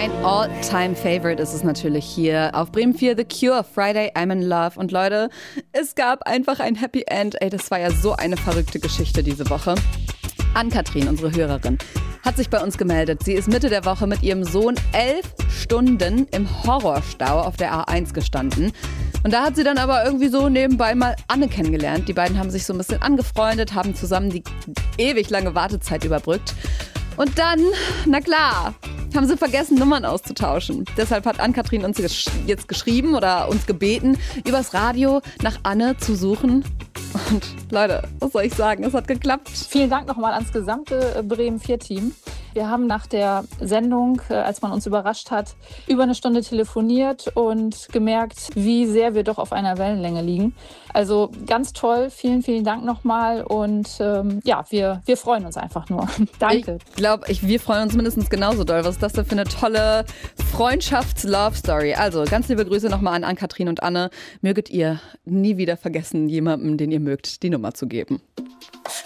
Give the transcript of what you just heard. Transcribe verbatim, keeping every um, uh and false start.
Ein All-Time-Favorite ist es natürlich hier auf Bremen vier, The Cure, Friday, I'm in Love. Und Leute, es gab einfach ein Happy End. Ey, das war ja so eine verrückte Geschichte diese Woche. Ann-Kathrin, unsere Hörerin, hat sich bei uns gemeldet. Sie ist Mitte der Woche mit ihrem Sohn elf Stunden im Horrorstau auf der A eins gestanden. Und da hat sie dann aber irgendwie so nebenbei mal Anne kennengelernt. Die beiden haben sich so ein bisschen angefreundet, haben zusammen die ewig lange Wartezeit überbrückt. Und dann, na klar, haben sie vergessen, Nummern auszutauschen. Deshalb hat Ann-Kathrin uns jetzt geschrieben oder uns gebeten, übers Radio nach Anne zu suchen. Und Leute, was soll ich sagen? Es hat geklappt. Vielen Dank nochmal ans gesamte Bremen vier Team. Wir haben nach der Sendung, als man uns überrascht hat, über eine Stunde telefoniert und gemerkt, wie sehr wir doch auf einer Wellenlänge liegen. Also ganz toll, vielen, vielen Dank nochmal und ähm, ja, wir, wir freuen uns einfach nur. Danke. Ich glaube, wir freuen uns mindestens genauso doll. Was ist das denn für eine tolle Freundschafts-Love-Story? Also ganz liebe Grüße nochmal an Ann-Kathrin und Anne. Möget ihr nie wieder vergessen, jemandem, den ihr mögt, die Nummer zu geben.